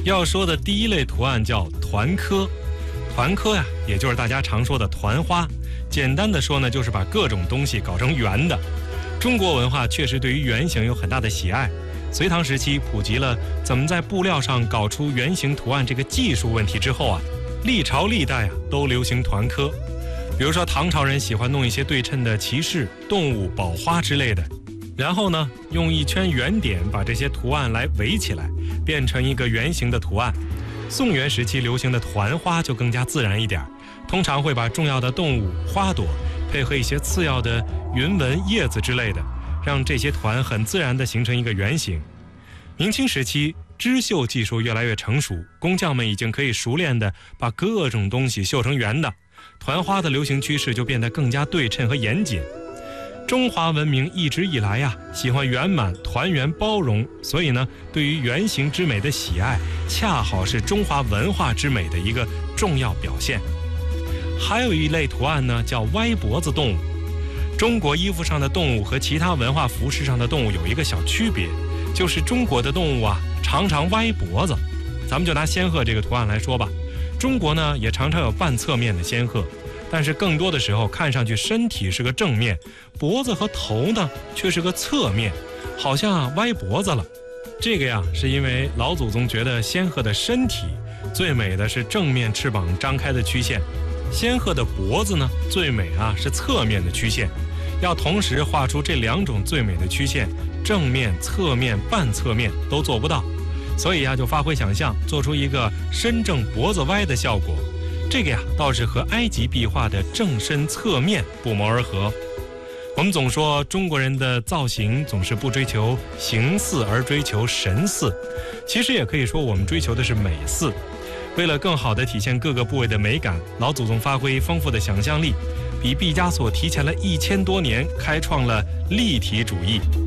要说的第一类图案叫团科，团科呀，也就是大家常说的团花。简单的说呢，就是把各种东西搞成圆的。中国文化确实对于圆形有很大的喜爱。隋唐时期普及了怎么在布料上搞出圆形图案这个技术问题之后啊，历朝历代都流行团科。比如说唐朝人喜欢弄一些对称的骑士、动物、宝花之类的，然后呢，用一圈圆点把这些图案来围起来，变成一个圆形的图案。宋元时期流行的团花就更加自然一点，通常会把重要的动物、花朵配合一些次要的云纹、叶子之类的，让这些团很自然地形成一个圆形。明清时期，织绣技术越来越成熟，工匠们已经可以熟练地把各种东西绣成圆的，团花的流行趋势就变得更加对称和严谨。中华文明一直以来喜欢圆满、团圆、包容，所以呢，对于圆形之美的喜爱，恰好是中华文化之美的一个重要表现。还有一类图案呢，叫歪脖子动物。中国衣服上的动物和其他文化服饰上的动物有一个小区别，就是中国的动物常常歪脖子。咱们就拿仙鹤这个图案来说吧，中国呢也常常有半侧面的仙鹤，但是更多的时候看上去身体是个正面，脖子和头呢却是个侧面，好像歪脖子了。这个是因为老祖宗觉得仙鹤的身体最美的是正面翅膀张开的曲线，仙鹤的脖子呢最美是侧面的曲线，要同时画出这两种最美的曲线，正面、侧面、半侧面都做不到，所以就发挥想象，做出一个身正脖子歪的效果。这个倒是和埃及壁画的正身侧面不谋而合。我们总说中国人的造型总是不追求形似而追求神似，其实也可以说我们追求的是美似。为了更好地体现各个部位的美感，老祖宗发挥丰富的想象力，比毕加索提前了1000多年，开创了立体主义。